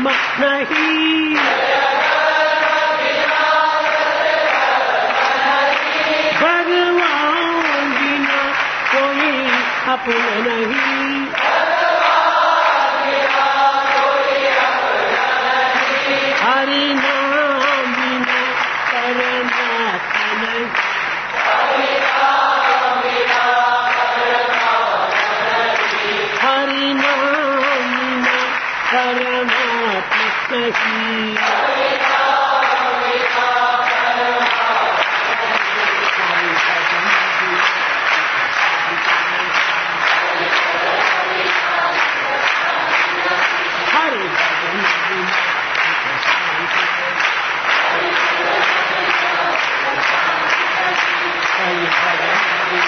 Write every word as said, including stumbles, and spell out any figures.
नहीं, भगवान बिना कोई अपना नहीं, हरि नाम बिना परमात्मा नहीं, हरि नाम बिना परमात्मा नहीं।